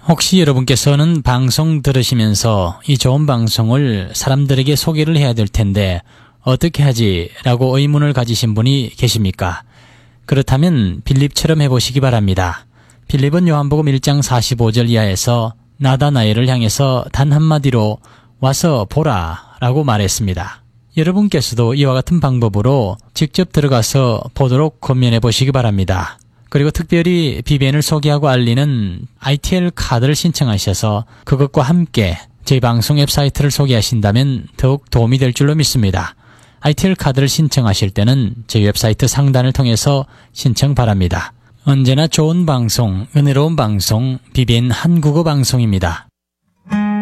혹시 여러분께서는 방송 들으시면서 이 좋은 방송을 사람들에게 소개를 해야 될 텐데 어떻게 하지? 라고 의문을 가지신 분이 계십니까? 그렇다면 빌립처럼 해보시기 바랍니다. 빌립은 요한복음 1장 45절 이하에서 나다나엘을 향해서 단 한마디로 와서 보라 라고 말했습니다. 여러분께서도 이와 같은 방법으로 직접 들어가서 보도록 권면해 보시기 바랍니다. 그리고 특별히 BBN을 소개하고 알리는 ITL 카드를 신청하셔서 그것과 함께 저희 방송 웹사이트를 소개하신다면 더욱 도움이 될 줄로 믿습니다. ITL 카드를 신청하실 때는 저희 웹사이트 상단을 통해서 신청 바랍니다. 언제나 좋은 방송, 은혜로운 방송, BBN 한국어 방송입니다.